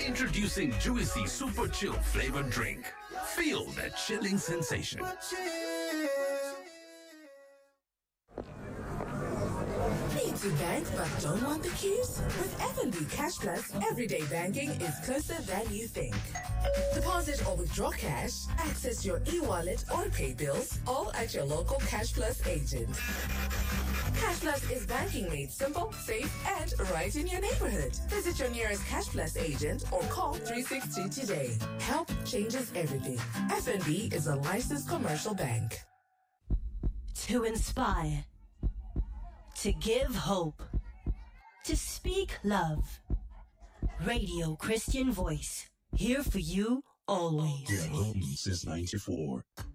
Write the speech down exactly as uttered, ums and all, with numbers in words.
Introducing Juicy Super Chill flavored drink. Feel that chilling sensation. Need to bank but don't want the queues? With F N B Cash Plus, everyday banking is closer than you think. Deposit or withdraw cash, access your e-wallet or pay bills, all at your local Cash Plus agent. Cash Plus is banking made simple, safe, and right in your neighborhood. Visit your nearest Cash Plus agent or call three six two today. Help changes everything. F N B is a licensed commercial bank. To inspire. To give hope. To speak love. Radio Christian Voice. Here for you always. Yeah, home since ninety-four.